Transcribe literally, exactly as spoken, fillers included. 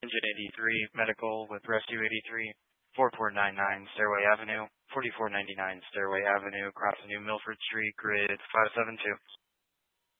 Engine eighty-three, Medical with Rescue eighty-three, four four nine nine Stairway Avenue, forty-four ninety-nine Stairway Avenue, across New Milford Street, grid five seven two.